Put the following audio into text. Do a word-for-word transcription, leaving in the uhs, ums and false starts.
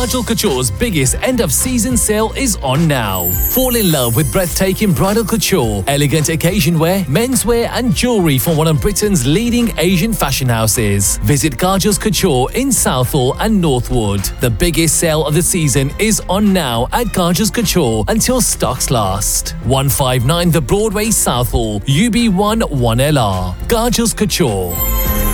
Kajal Couture's biggest end-of-season sale is on now. Fall in love with breathtaking bridal couture, elegant occasion wear, menswear and jewellery from one of Britain's leading Asian fashion houses. Visit Kajal's Couture in Southall and Northwood. The biggest sale of the season is on now at Kajal's Couture until stocks last. one five nine The Broadway, Southall, U B one one L R. Kajal's Couture.